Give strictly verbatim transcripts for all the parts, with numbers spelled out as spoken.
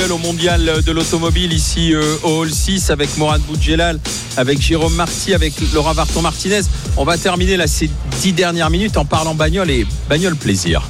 Au mondial de l'automobile ici euh, au Hall six avec Morad Boudjelal, avec Jérôme Marty, avec Laura Varton-Martinez. On va terminer là ces dix dernières minutes en parlant bagnole et bagnole plaisir.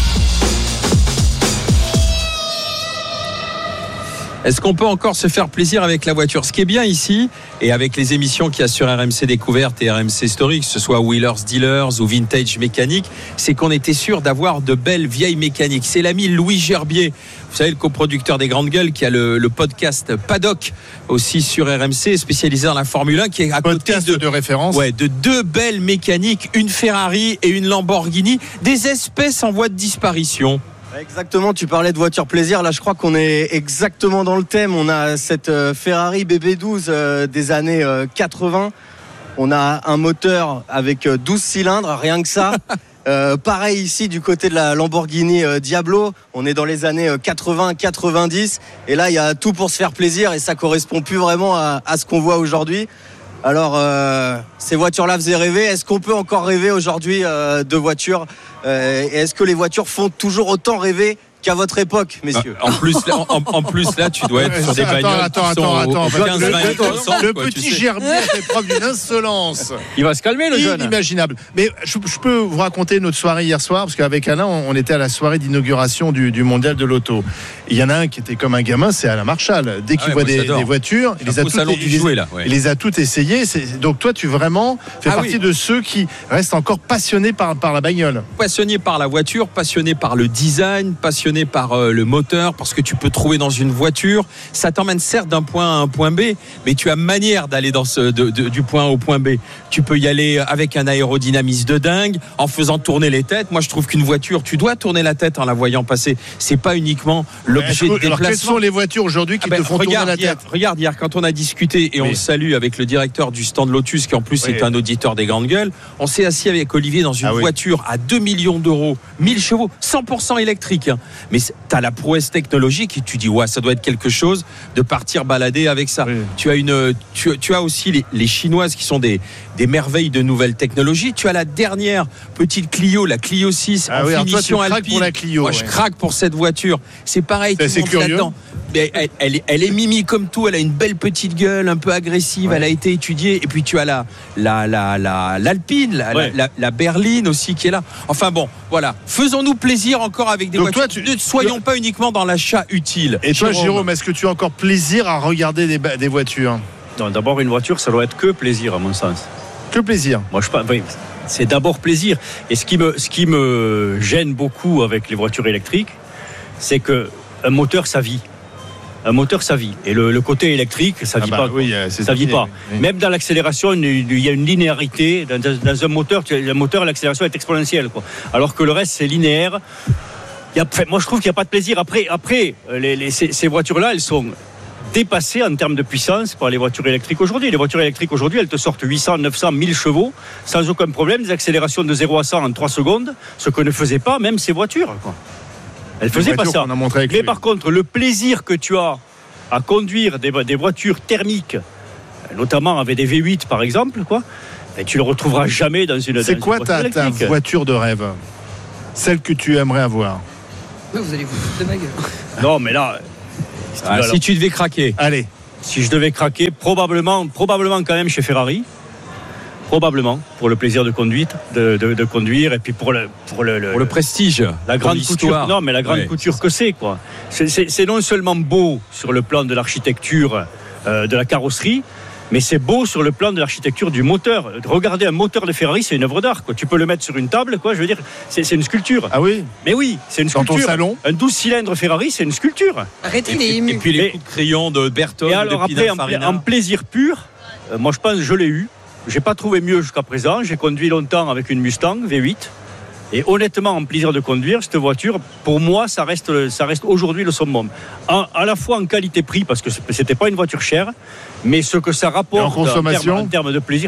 Est-ce qu'on peut encore se faire plaisir avec la voiture ? Ce qui est bien ici, et avec les émissions qu'il y a sur R M C Découverte et R M C Story, que ce soit Wheelers Dealers ou Vintage Mécanique, c'est qu'on était sûr d'avoir de belles vieilles mécaniques. C'est l'ami Louis Gerbier, vous savez, le coproducteur des Grandes Gueules, qui a le, le podcast Paddock aussi sur R M C, spécialisé dans la Formule un, qui est à podcast côté de, de référence. Ouais, de deux belles mécaniques, une Ferrari et une Lamborghini, des espèces en voie de disparition. Exactement, tu parlais de voiture plaisir, là je crois qu'on est exactement dans le thème. On a cette Ferrari B B douze euh, des années euh, quatre-vingts, on a un moteur avec douze cylindres, rien que ça. Euh, pareil ici du côté de la Lamborghini euh, Diablo, on est dans les années quatre-vingts quatre-vingt-dix, et là il y a tout pour se faire plaisir et ça correspond plus vraiment à, à ce qu'on voit aujourd'hui. Alors euh, ces voitures-là faisaient rêver. Est-ce qu'on peut encore rêver aujourd'hui euh, de voitures euh, et est-ce que les voitures font toujours autant rêver qu'à votre époque, messieurs? En plus, là, en, en plus, là, tu dois être sur des bagnoles attends, qui sont attends, au, attends, au quinze, le, vingt, le, trente, le quoi, petit tu sais. Gerbier a fait preuve d'une insolence. Il va se calmer, le jeune. Inimaginable. Mais je, je peux vous raconter notre soirée hier soir, parce qu'avec Alain, on, on était à la soirée d'inauguration du, du mondial de l'auto. Il y en a un qui était comme un gamin, c'est Alain Marchal. Dès qu'il Ah ouais, voit moi, des, j'adore. des voitures, il les, a Au toutes, salon il, du les, jouet, là, ouais. il les a toutes essayées. C'est, donc toi, tu vraiment fais Ah partie oui. de ceux qui restent encore passionnés par, par la bagnole. Passionné par la voiture, passionné par le design, passionné par euh, le moteur, parce que tu peux trouver dans une voiture, ça t'emmène certes d'un point A à un point B, mais tu as manière d'aller dans ce, de, de, du point A au point B. Tu peux y aller avec un aérodynamisme de dingue, en faisant tourner les têtes. Moi, je trouve qu'une voiture, tu dois tourner la tête en la voyant passer. C'est pas uniquement l'objet de Alors, déplacement. quelles sont les voitures aujourd'hui qui Ah ben, te font regarde, tourner la hier, tête? regarde hier, quand on a discuté, et Oui. on le salue avec le directeur du stand Lotus, qui en plus Oui. est un auditeur des Grandes Gueules, on s'est assis avec Olivier dans une Ah oui. voiture à deux millions d'euros, mille chevaux, cent pour cent électrique. Hein. Mais tu as la prouesse technologique et tu dis, ouais, ça doit être quelque chose de partir balader avec ça. Oui. Tu as une, tu, tu as aussi les, les Chinoises qui sont des, des merveilles de nouvelles technologies. Tu as la dernière petite Clio, la Clio six, Ah en oui, alors toi, finition tu craques alpine. pour la Clio, Moi, ouais. je craque pour cette voiture. C'est pareil, C'est tu assez montes curieux. là-dedans. Mais elle, elle, est, elle est mimi comme tout, elle a une belle petite gueule, un peu agressive, Ouais. elle a été étudiée. Et puis tu as la, la, la, la, l'Alpine, la, Ouais. la, la berline aussi qui est là. Enfin bon, voilà. Faisons-nous plaisir encore avec des Donc voitures. toi, tu- ne soyons pas uniquement dans l'achat utile. Et toi, Jérôme, est-ce que tu as encore plaisir à regarder des, ba- des voitures? Non, d'abord, une voiture, ça doit être que plaisir, à mon sens. Que plaisir. Moi, je pas. Oui, c'est d'abord plaisir. Et ce qui me, ce qui me gêne beaucoup avec les voitures électriques, c'est que un moteur, ça vit. Un moteur, ça vit. Et le, le côté électrique, ça Ah vit bah pas. oui, euh, c'est Ça vit terminé, pas. oui. Oui. Même dans l'accélération, il y a une linéarité. Dans, dans un moteur, tu- le moteur, l'accélération est exponentielle, quoi. Alors que le reste, c'est linéaire. Il y a, moi, je trouve qu'il n'y a pas de plaisir. Après, après les, les, ces, ces voitures-là, elles sont dépassées en termes de puissance par les voitures électriques aujourd'hui. Les voitures électriques aujourd'hui, elles te sortent huit cents, neuf cents, mille chevaux sans aucun problème, des accélérations de zéro à cent en trois secondes, ce que ne faisaient pas même ces voitures, quoi. Elles Les faisaient pas voitures ça. qu'on a montré avec Mais lui. par contre, le plaisir que tu as à conduire des, des voitures thermiques, notamment avec des V huit par exemple, quoi, ben, tu le retrouveras jamais dans une. C'est dans quoi une voiture ta, ta électrique. voiture de rêve? Celle que tu aimerais avoir? Vous allez vous foutre de ma gueule. Non, mais là, si tu Ah, veux, si tu devais craquer. Allez. si je devais craquer, probablement, probablement quand même chez Ferrari. Probablement, pour le plaisir de conduite, de, de, de conduire, et puis pour le, pour le, le- Pour le prestige. la grande pour couture. l'histoire. Non, mais la grande Ouais. couture que c'est, quoi. C'est, c'est, c'est non seulement beau sur le plan de l'architecture, euh, de la carrosserie, mais c'est beau sur le plan de l'architecture du moteur. Regarder un moteur de Ferrari, c'est une œuvre d'art, quoi. Tu peux le mettre sur une table, quoi. Je veux dire, c'est, c'est une sculpture. Ah oui? Mais oui, c'est une Dans ton sculpture. salon? Un douze cylindres Ferrari, c'est une sculpture. Arrêtez, Et, il est et- ému. et puis les Mais- coups de crayon de Bertone, Et alors de après, en, Pininfarina. en plaisir pur, euh, moi je pense que je l'ai eu. J'ai pas trouvé mieux jusqu'à présent. J'ai conduit longtemps avec une Mustang V huit. Et honnêtement, en plaisir de conduire, cette voiture, pour moi, ça reste, ça reste aujourd'hui le summum. À, à la fois en qualité-prix, parce que c'était pas une voiture chère, mais ce que ça rapporte Et en consommation en termes, en termes de plaisir.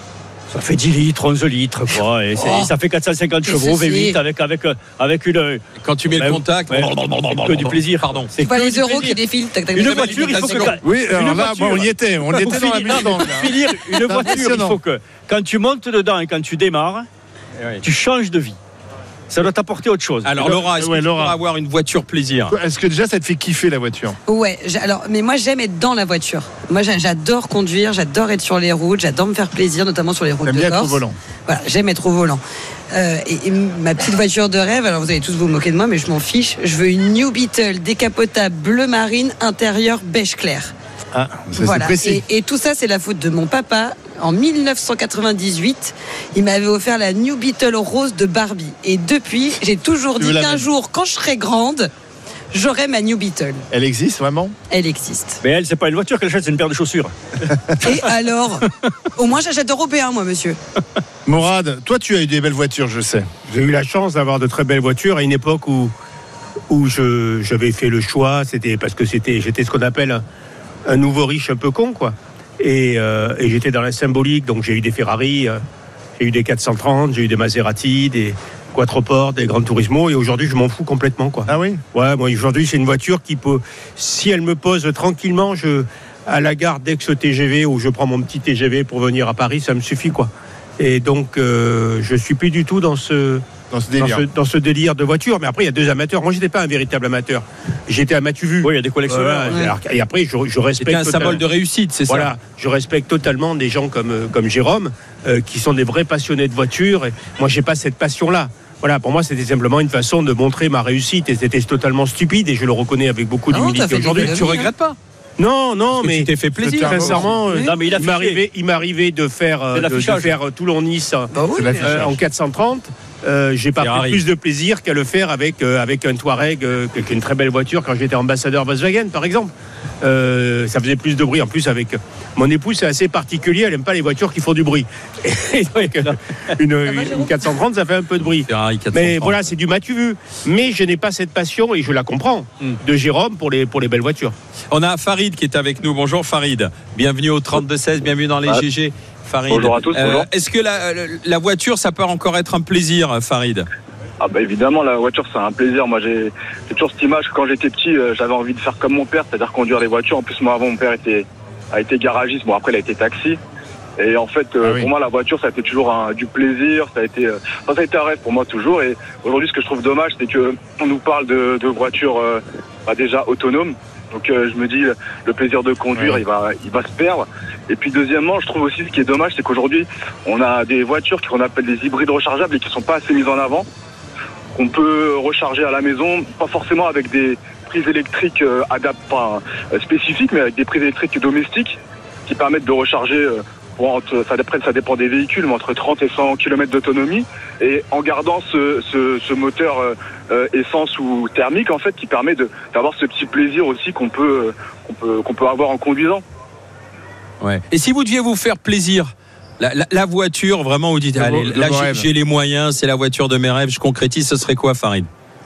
Ça fait dix litres, onze litres, quoi. Et, c'est- Oh. et ça fait quatre cent cinquante Et chevaux, ceci. V huit, avec, avec, avec une. Quand tu mets Ben, le contact, ouais, c'est que du plaisir. Pardon. C'est Tu vois que les du euros plaisir. qui défilent. Tac, tac, Une tac, tac, voiture, tac, il faut tac, que. tac. Oui, alors Une là, voiture. bon, on y était. On était dans la finir- Mustang. là. Pour finir, une voiture, il impressionnant. faut que quand tu montes dedans et quand tu démarres, Ouais. tu changes de vie. Ça doit t'apporter autre chose. Alors Laura, est-ce ouais, que tu Laura. pourras avoir une voiture plaisir? Est-ce que déjà ça te fait kiffer la voiture? Ouais, j'ai- alors, mais moi j'aime être dans la voiture. Moi j'a- j'adore conduire, j'adore être sur les routes, j'adore me faire plaisir, notamment sur les routes T'aimes de bien être au Corse. volant. Voilà, j'aime être au volant. Euh, et, et ma petite voiture de rêve, alors vous allez tous vous moquer de moi, mais je m'en fiche. Je veux une New Beetle décapotable bleu marine, intérieur beige clair. Ah, ça Voilà. c'est précis. Et, et tout ça, c'est la faute de mon papa. En dix-neuf cent quatre-vingt-dix-huit, il m'avait offert la New Beetle rose de Barbie. Et depuis, j'ai toujours Tu dit veux la qu'un même. jour, quand je serai grande, j'aurai ma New Beetle. Elle existe vraiment? Elle existe. Mais elle, c'est pas une voiture qu'elle achète, c'est une paire de chaussures. Et alors, au moins j'achète européen, moi, monsieur. Morad, toi tu as eu des belles voitures, je sais. J'ai eu la chance d'avoir de très belles voitures à une époque où, où je, j'avais fait le choix, c'était parce que c'était, j'étais ce qu'on appelle un, un nouveau riche un peu con, quoi. Et, euh, et j'étais dans la symbolique, donc j'ai eu des Ferrari, euh, j'ai eu des quatre cent trente, j'ai eu des Maserati, des Quattroporte, des Gran Turismo, et aujourd'hui je m'en fous complètement, quoi. Ah oui? Ouais, moi aujourd'hui c'est une voiture qui peut, si elle me pose tranquillement, je, à la gare d'Aix-T G V, où je prends mon petit T G V pour venir à Paris, ça me suffit, quoi. Et donc euh, je suis plus du tout dans ce Dans ce dans délire. ce, dans ce délire de voiture. Mais après, il y a deux amateurs. Moi, j'étais pas un véritable amateur. J'étais un matu-vu. Oui, il y a des collectionneurs. Voilà. Ouais. Alors, et après, je, je respecte. C'était un totalement- symbole de réussite, c'est Voilà, ça? je respecte totalement des gens comme, euh, comme Jérôme, euh, qui sont des vrais passionnés de voiture. Et moi, j'ai pas cette passion-là. Voilà, pour moi, c'était simplement une façon de montrer ma réussite. Et c'était totalement stupide. Et je le reconnais avec beaucoup Ah non, t'as d'humilité fait des aujourd'hui. économies. Tu regrettes pas? Non, non, Parce que mais tu t'es fait plaisir. sincèrement, euh, Non, mais il a il m'arrivait, il m'arrivait de faire, euh, C'est de de, de l'affichage. faire euh, Toulon-Nice Bah oui. C'est mais- l'affichage. euh, en quatre cent trente. Euh, j'ai pas Ferrari. pris plus de plaisir qu'à le faire avec, euh, avec un Touareg, euh, qui est une très belle voiture quand j'étais ambassadeur Volkswagen, par exemple. Euh, ça faisait plus de bruit. En plus, avec mon épouse, c'est assez particulier. Elle aime pas les voitures qui font du bruit. Et donc, une, va, une, Jérôme quatre cent trente, ça fait un peu de bruit. Ferrari quatre cent trente. Mais voilà, c'est du matu vu. Mais je n'ai pas cette passion, et je la comprends, Mm. de Jérôme pour les, pour les belles voitures. On a Farid qui est avec nous. Bonjour Farid. Bienvenue au trente-deux seize, bienvenue dans les Ah. G G. Farid. Bonjour à tous, bonjour. Est-ce que la, la voiture, ça peut encore être un plaisir, Farid? Ah bah évidemment, la voiture c'est un plaisir. Moi j'ai j'ai toujours cette image que quand j'étais petit, euh, j'avais envie de faire comme mon père, c'est-à-dire conduire les voitures. En plus moi avant mon père était a été garagiste, bon après il a été taxi. Et en fait euh, Ah oui. pour moi la voiture ça a été toujours un, du plaisir, ça a été euh, enfin, ça a été un rêve pour moi toujours. Et aujourd'hui ce que je trouve dommage c'est que on nous parle de, de voitures euh, bah, déjà autonomes. Donc euh, je me dis le plaisir de conduire Ouais. il va il va se perdre. Et puis deuxièmement je trouve aussi ce qui est dommage c'est qu'aujourd'hui on a des voitures qu'on appelle des hybrides rechargeables et qui sont pas assez mises en avant, qu'on peut recharger à la maison, pas forcément avec des prises électriques euh, adap- enfin, euh, spécifiques, mais avec des prises électriques domestiques qui permettent de recharger, euh, pour entre, ça, dépend, ça dépend des véhicules, mais entre trente et cent kilomètres d'autonomie, et en gardant ce, ce, ce moteur euh, euh, essence ou thermique, en fait, qui permet de, d'avoir ce petit plaisir aussi qu'on peut, euh, qu'on peut, qu'on peut avoir en conduisant. Ouais. Et si vous deviez vous faire plaisir, la, la, la voiture, vraiment, vous dites, Le allez, beau- le là beau j'ai, rêve. j'ai les moyens, c'est la voiture de mes rêves, je concrétise, ce serait quoi, Farid?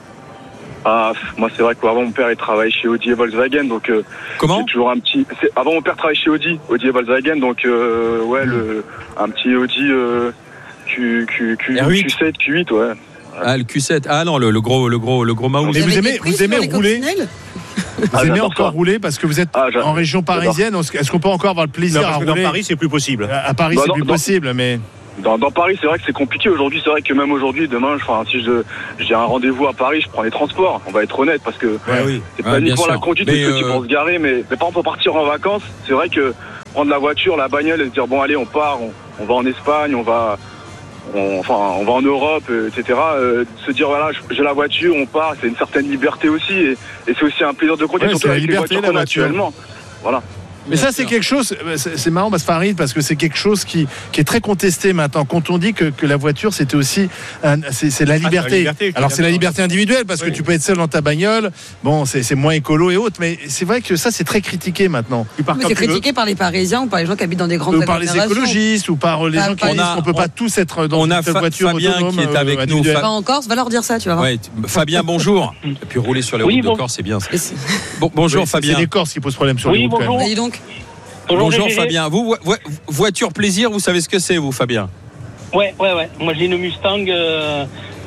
Ah, moi, c'est vrai qu'avant mon père il travaillait chez Audi et Volkswagen, donc euh, Comment? c'est toujours un petit. c'est- Avant mon père travaillait chez Audi, Audi et Volkswagen, donc euh, ouais, le un petit Audi euh, Q, Q, Q, R huit. Q sept, Q huit, ouais. Ah, le Q sept. Ah non, le, le gros, le gros, le gros mouse. Mais vous avez aimez- des prises vous aimez sur les rouler coccinelles? Vous Ah, aimez j'adore encore ça. rouler parce que vous êtes Ah, j'a- en région parisienne. Est-ce qu'on peut encore avoir le plaisir Non, à parce que dans rouler? Paris, c'est plus possible. À Paris, Bah, c'est non, plus non. possible, mais Dans, dans Paris, c'est vrai que c'est compliqué aujourd'hui. C'est vrai que même aujourd'hui, demain, enfin, si je j'ai un rendez-vous à Paris, je prends les transports. On va être honnête parce que Ouais, oui. c'est Ouais, pas bien uniquement sûr. la conduite Mais, parce que tu euh, peux se garer, mais, mais par exemple pour partir en vacances, c'est vrai que prendre la voiture, la bagnole et se dire bon allez, on part, on, on va en Espagne, on va, on, enfin, on va en Europe, euh, et cetera. Euh, se dire voilà, j'ai la voiture, on part, c'est une certaine liberté aussi, et, et c'est aussi un plaisir de conduire, Ouais, surtout c'est la avec les liberté, voitures la qu'on a voiture. actuellement. Voilà. Mais Bien ça, c'est sûr. quelque chose. C'est c'est marrant, parce Farid, parce que c'est quelque chose qui, qui est très contesté maintenant. Quand on dit que, que la voiture, c'était aussi, un- c'est c'est la c'est la liberté. liberté, je suis Alors c'est la d'accord. liberté individuelle, parce Oui. que tu peux être seul dans ta bagnole. Bon, c'est c'est moins écolo et autres, mais c'est vrai que ça, c'est très critiqué maintenant. Tu pars Mais quand c'est tu veux. critiqué par les Parisiens ou par les gens qui habitent dans des grandes Ou par les agglomérations. écologistes, ou par les Par- gens qui par- disent On a- qu'on peut pas on- tous être dans on une a seule Fa- voiture Fabien autonome, qui est avec euh, nous. individuelle. Va en Corse, va leur dire ça, tu vas voir. Ouais, t- Fabien, bonjour. Et puis rouler sur les Oui, routes bon- de Corse, c'est bien. ça. Et c'est- Bon, bonjour Oui, c'est- Fabien. C'est les Corses qui posent problème sur Oui, les routes. quand bonjour. même. Dis donc. Bonjour G G. Fabien. Vous, vo- vo- voiture plaisir, vous savez ce que c'est, vous, Fabien? Ouais, ouais, ouais. Moi, j'ai une Mustang euh,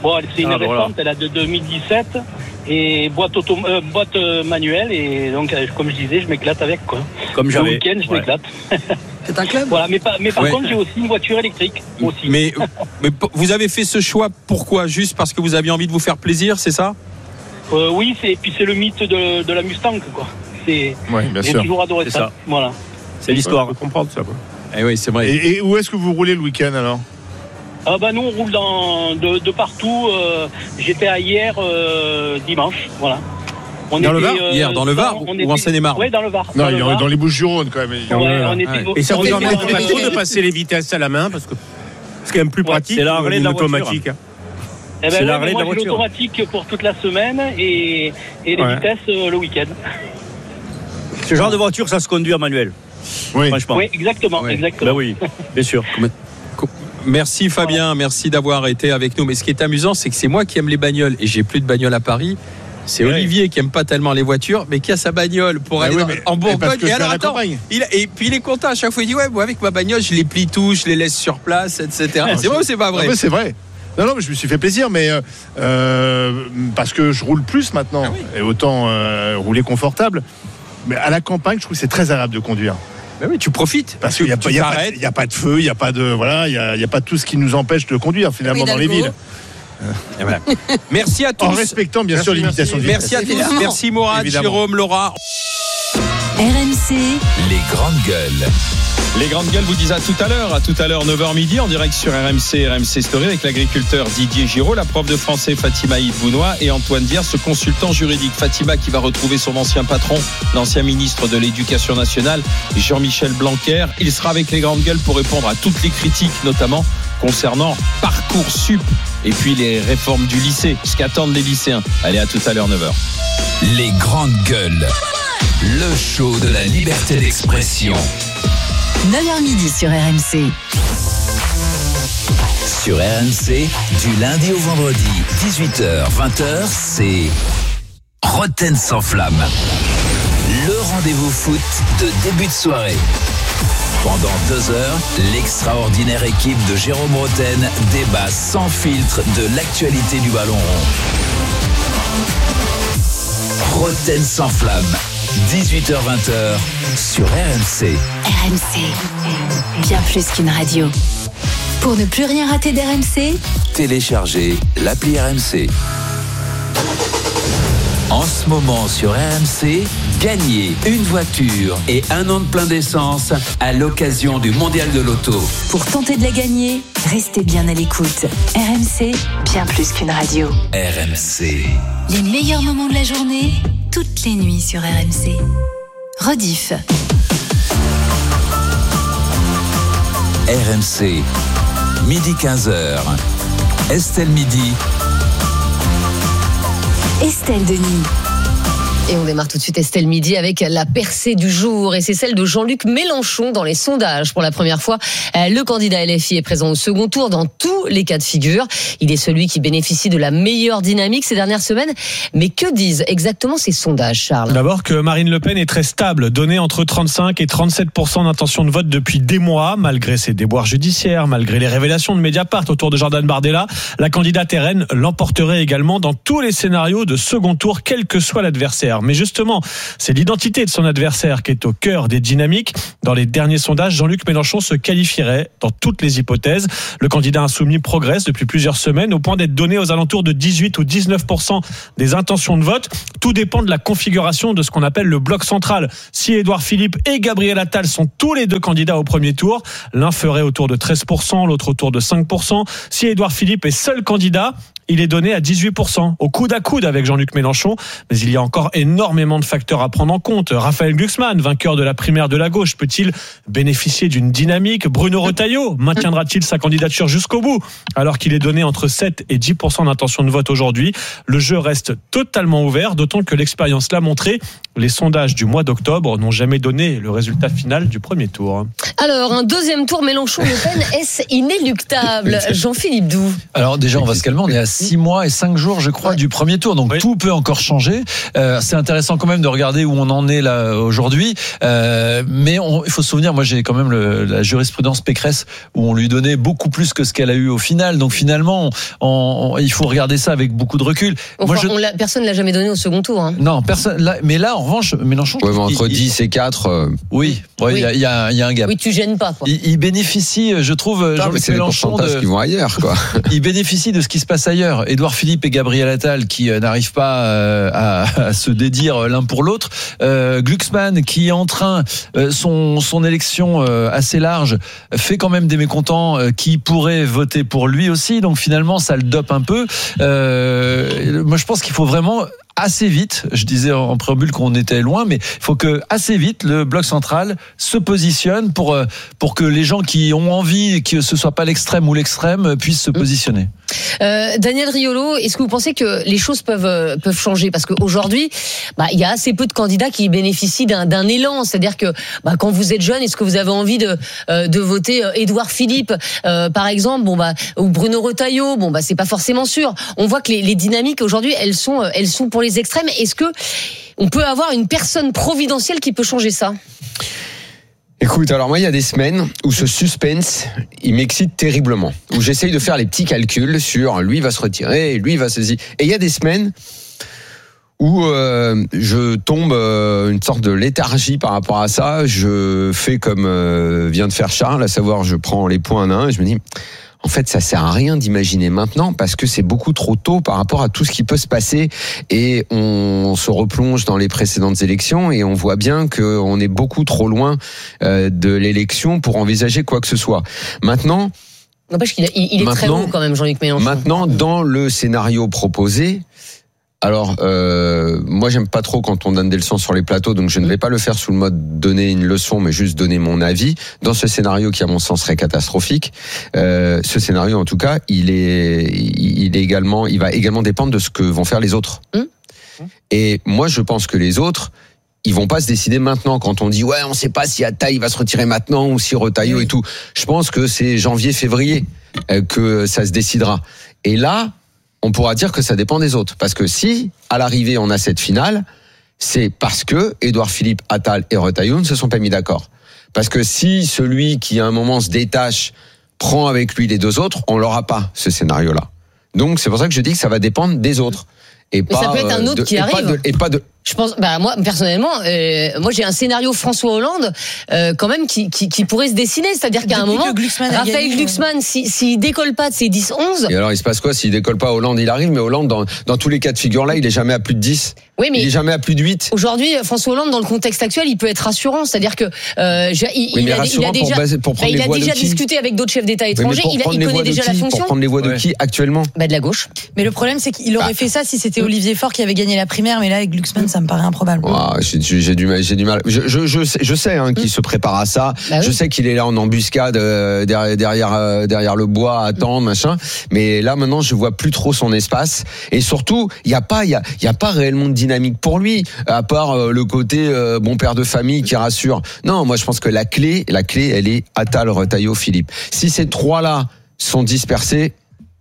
Bon, c'est une Ah, récente, voilà. elle a de deux mille dix-sept et boîte, auto, euh, boîte euh, manuelle. Et donc, euh, comme je disais, je m'éclate avec, quoi. Comme Le j'avais. week-end, je Ouais. m'éclate. C'est un club. Voilà, mais, pas, mais par Ouais. contre, j'ai aussi une voiture électrique. Aussi. Mais, mais p- vous avez fait ce choix pourquoi? Juste parce que vous aviez envie de vous faire plaisir, c'est ça? Euh, oui, c'est, et puis c'est le mythe de, de la Mustang, quoi. C'est, Oui, bien j'ai sûr. toujours adoré C'est ça. ça. Voilà. C'est l'histoire. Je peux comprendre ça. moi. Eh oui, c'est vrai. Et, et où est-ce que vous roulez le week-end alors? Ah bah nous on roule dans, de, de partout. Euh, j'étais à hier euh, dimanche, voilà. On Dans le Var Hier, dans le Var ou- ou en Seine-et-Marne? Oui, dans le Var. Non, dans il le est Var. dans les Bouches-du-Rhône quand même. Ouais, Ouais. on était- Ouais. Et ça on vous était embête dans- pas trop de passer les vitesses à la main parce que c'est quand même plus Ouais, pratique c'est la relais de la voiture. automatique. hein. Eh ben C'est ouais, la mais relais moi de la j'ai voiture. l'automatique pour toute la semaine et, et les Ouais. vitesses euh, le week-end. Ce genre de voiture, ça se conduit en manuel. Oui. Franchement. Oui, exactement, Ouais. exactement. Ben oui, bien sûr. Merci Fabien, merci d'avoir été avec nous. Mais ce qui est amusant, c'est que c'est moi qui aime les bagnoles et j'ai plus de bagnole à Paris. C'est Ouais. Olivier qui aime pas tellement les voitures, mais qui a sa bagnole pour Bah aller oui, dans- mais- en mais parce Bourgogne. que Et je alors vais à la attends, campagne. il a- et puis il est content à chaque fois. Il dit ouais, moi avec ma bagnole, je les plie tout, je les laisse sur place, et cetera. C'est vrai ou c'est pas vrai? Ah, mais c'est vrai. Non, non, mais je me suis fait plaisir, mais euh, euh, parce que je roule plus maintenant, Ah oui. et autant euh, rouler confortable. Mais à la campagne, je trouve que c'est très agréable de conduire. Ben oui, tu profites Parce qu'il n'y a, pas- tu il y a, pas- t'arrêtes. il y a pas de feu, il n'y a pas de voilà, il y a, il y a pas tout ce qui nous empêche de conduire finalement Oui, dans les Hidalgo. villes. Et voilà. Merci à tous. En respectant bien Merci, sûr l'imitation merci. de Merci à tous. Évidemment. Merci Mourad, Évidemment. Jérôme, Laura. R M C, Les grandes gueules. Les grandes gueules vous disent à tout à l'heure, à tout à l'heure neuf heures midi en direct sur R M C, R M C Story avec l'agriculteur Didier Giraud, la prof de français Fatima Yves-Bounois et Antoine Dier, ce consultant juridique. Fatima qui va retrouver son ancien patron, l'ancien ministre de l'Éducation nationale, Jean-Michel Blanquer. Il sera avec les grandes gueules pour répondre à toutes les critiques, notamment concernant Parcoursup et puis les réformes du lycée, ce qu'attendent les lycéens. Allez, à tout à l'heure neuf heures. Les grandes gueules. Le show de la liberté d'expression. neuf heures midi sur R M C. Sur R M C, du lundi au vendredi, dix-huit heures, vingt heures, c'est Rotten sans flamme. Le rendez-vous foot de début de soirée. Pendant deux heures, l'extraordinaire équipe de Jérôme Rotten débat sans filtre de l'actualité du ballon rond. Rotten sans flamme, dix-huit heures vingt sur R M C. R M C, bien plus qu'une radio. Pour ne plus rien rater d'R M C, Téléchargez l'appli R M C. En ce moment sur R M C, gagnez une voiture et un an de plein d'essence à l'occasion du Mondial de l'Auto. pour tenter de la gagner, restez bien à l'écoute. R M C, bien plus qu'une radio. R M C. Les meilleurs moments de la journée, toutes les nuits sur R M C. Rediff. R M C, midi quinze heures. Estelle Midi. Estelle Denis. Et on démarre tout de suite Estelle Midi avec la percée du jour et c'est celle de Jean-Luc Mélenchon dans les sondages. Pour la première fois, le candidat L F I est présent au second tour dans tous les cas de figure. Il est celui qui bénéficie de la meilleure dynamique ces dernières semaines. Mais que disent exactement ces sondages, Charles ? D'abord que Marine Le Pen est très stable, donnée entre trente-cinq et trente-sept pour cent d'intention de vote depuis des mois, malgré ses déboires judiciaires, malgré les révélations de Mediapart autour de Jordan Bardella. La candidate R N l'emporterait également dans tous les scénarios de second tour, quel que soit l'adversaire. Mais justement, c'est l'identité de son adversaire qui est au cœur des dynamiques. Dans les derniers sondages, Jean-Luc Mélenchon se qualifierait dans toutes les hypothèses. Le candidat insoumis progresse depuis plusieurs semaines au point d'être donné aux alentours de dix-huit ou dix-neuf pour cent des intentions de vote. Tout dépend de la configuration de ce qu'on appelle le bloc central. Si Édouard Philippe et Gabriel Attal sont tous les deux candidats au premier tour, l'un ferait autour de treize pour cent, l'autre autour de cinq pour cent. Si Édouard Philippe est seul candidat, il est donné à dix-huit pour cent, au coude à coude avec Jean-Luc Mélenchon. Mais il y a encore énormément de facteurs à prendre en compte. Raphaël Glucksmann, vainqueur de la primaire de la gauche, peut-il bénéficier d'une dynamique ? Bruno Retailleau maintiendra-t-il sa candidature jusqu'au bout alors qu'il est donné entre sept et dix pour cent d'intention de vote aujourd'hui ? Le jeu reste totalement ouvert, d'autant que l'expérience l'a montré. Les sondages du mois d'octobre n'ont jamais donné le résultat final du premier tour. Alors, un deuxième tour Mélenchon-Le Pen, est-ce inéluctable ? Jean-Philippe Doux. Alors déjà, on va se calmer, on est à six mois et cinq jours, je crois, ouais. du premier tour. Donc oui. tout peut encore changer. Euh, c'est intéressant quand même de regarder où on en est là aujourd'hui. Euh, mais on, il faut se souvenir, moi j'ai quand même le, la jurisprudence Pécresse où on lui donnait beaucoup plus que ce qu'elle a eu au final. Donc finalement, on, on, il faut regarder ça avec beaucoup de recul. Enfin, moi, je... on l'a, personne ne l'a jamais donné au second tour. Hein. Non, personne. Là, mais là, en revanche, Mélenchon. Ouais, entre il, dix et quatre. Euh... Oui, il ouais, oui. y, y, a, y a un gap. Oui, tu gênes pas. Quoi. Il, il bénéficie, je trouve, non, Jean-Luc Mélenchon. De... qui vont ailleurs, quoi. Il bénéficie de ce qui se passe ailleurs. Édouard Philippe et Gabriel Attal qui euh, n'arrivent pas euh, à, à se dédire l'un pour l'autre. Euh, Glucksmann qui est en train, euh, son, son élection euh, assez large, fait quand même des mécontents euh, qui pourraient voter pour lui aussi. Donc finalement, ça le dope un peu. Euh, moi, je pense qu'il faut vraiment assez vite, je disais en préambule qu'on était loin, mais il faut que assez vite le bloc central se positionne pour pour que les gens qui ont envie que ce soit pas l'extrême ou l'extrême puissent se positionner. Euh, Daniel Riolo, est-ce que vous pensez que les choses peuvent peuvent changer parce qu'aujourd'hui, bah il y a assez peu de candidats qui bénéficient d'un, d'un élan, c'est-à-dire que bah quand vous êtes jeune, est-ce que vous avez envie de euh, de voter Édouard Philippe euh, par exemple, bon bah ou Bruno Retailleau, bon bah c'est pas forcément sûr. On voit que les, les dynamiques aujourd'hui, elles sont elles sont pour les extrêmes. Est-ce que on peut avoir une personne providentielle qui peut changer ça ? Écoute, alors moi, il y a des semaines où ce suspense, il m'excite terriblement. Où j'essaye de faire les petits calculs sur lui va se retirer, lui va se... Et il y a des semaines où euh, je tombe euh, une sorte de léthargie par rapport à ça. Je fais comme euh, vient de faire Charles, à savoir je prends les points un à un et je me dis... En fait, ça sert à rien d'imaginer maintenant parce que c'est beaucoup trop tôt par rapport à tout ce qui peut se passer et on se replonge dans les précédentes élections et on voit bien qu'on est beaucoup trop loin de l'élection pour envisager quoi que ce soit. Maintenant, n'empêche qu'il a, il est très haut quand même, Jean-Luc Mélenchon. Maintenant, dans le scénario proposé, alors, euh, moi, j'aime pas trop quand on donne des leçons sur les plateaux, donc je ne vais pas le faire sous le mode donner une leçon, mais juste donner mon avis. Dans ce scénario qui, à mon sens, serait catastrophique, euh, ce scénario, en tout cas, il est, il est également, il va également dépendre de ce que vont faire les autres. Mmh. Et moi, je pense que les autres, ils vont pas se décider maintenant. Quand on dit ouais, on sait pas si Attal va se retirer maintenant ou si Retailleau et tout. Je pense que c'est janvier, février euh, que ça se décidera. Et là, on pourra dire que ça dépend des autres. Parce que si, à l'arrivée, on a cette finale, c'est parce que Édouard Philippe, Attal et Retailleau ne se sont pas mis d'accord. Parce que si celui qui, à un moment, se détache, prend avec lui les deux autres, on l'aura pas, ce scénario-là. Donc, c'est pour ça que je dis que ça va dépendre des autres. Et mais pas, ça peut être un autre de, qui et arrive. Pas de, et pas de... Je pense, bah moi personnellement, euh, moi j'ai un scénario François Hollande euh, quand même qui, qui qui pourrait se dessiner, c'est-à-dire qu'à un moment, Raphaël Glucksmann, s'il si, si décolle pas de ses dix onze. Et alors il se passe quoi s'il décolle pas? Hollande il arrive, mais Hollande dans dans tous les cas de figure là, il est jamais à plus de dix. Oui, mais il est jamais à plus de huit. Aujourd'hui, François Hollande, dans le contexte actuel, il peut être rassurant, c'est-à-dire que euh, il, oui, il, a, il a déjà, pour baser, pour bah, il a déjà discuté avec d'autres chefs d'État étrangers, oui, il, a, il connaît déjà qui, la fonction. Pour prendre les voix de ouais. qui actuellement? Bah de la gauche. Mais le problème, c'est qu'il aurait bah. fait ça si c'était Olivier Faure qui avait gagné la primaire, mais là avec Glucksmann, ça me paraît improbable. Ah, j'ai, j'ai du mal, j'ai du mal. Je, je, je sais, je sais hein, qu'il mmh. se prépare à ça. Bah oui. Je sais qu'il est là en embuscade euh, derrière, derrière, euh, derrière le bois à attendre, mmh. machin. Mais là maintenant, je vois plus trop son espace. Et surtout, il y a pas, il y a, il y a pas réellement de dynamique pour lui, à part euh, le côté euh, bon père de famille qui rassure. Non, moi je pense que la clé, la clé, elle est Attal, Retailleau, Philippe. Si ces trois-là sont dispersés.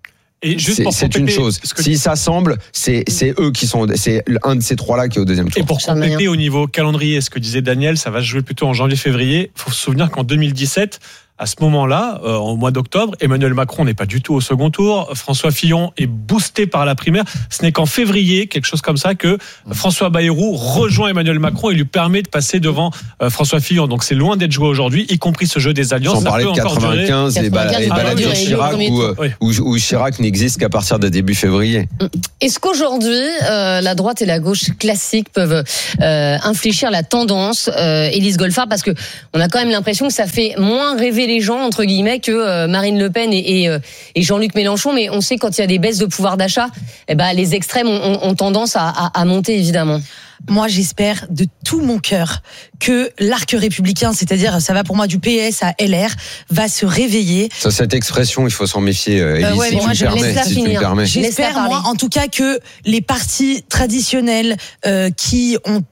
Et juste c'est, pour c'est une chose. S'ils s'assemblent, c'est, c'est eux qui sont, c'est un de ces trois-là qui est au deuxième tour. Et pour compléter au niveau calendrier, ce que disait Daniel, ça va se jouer plutôt en janvier-février. Il faut se souvenir qu'en deux mille dix-sept, à ce moment-là, euh, au mois d'octobre, Emmanuel Macron n'est pas du tout au second tour. François Fillon est boosté par la primaire. Ce n'est qu'en février, quelque chose comme ça, que François Bayrou rejoint Emmanuel Macron et lui permet de passer devant euh, François Fillon. Donc c'est loin d'être joué aujourd'hui, y compris ce jeu des alliances. Sans parler de quatre-vingt-quinze et baladier Chirac, où, où, où Chirac n'existe qu'à partir de début février. Est-ce qu'aujourd'hui, euh, la droite et la gauche classique peuvent euh, infléchir la tendance, euh, Élise Goldfarb, parce que on a quand même l'impression que ça fait moins rêver les gens entre guillemets que euh, Marine Le Pen et, et, euh, et Jean-Luc Mélenchon, mais on sait quand il y a des baisses de pouvoir d'achat, eh ben les extrêmes ont, ont tendance à, à, à monter évidemment. Moi, j'espère de tout mon cœur que l'arc républicain, c'est-à-dire ça va pour moi du P S à L R, va se réveiller. Ça, cette expression, il faut s'en méfier, Élise, euh, ouais, si, tu moi, je permets, si tu me permets. J'espère, moi, en tout cas, que les partis traditionnels euh, qui ont pour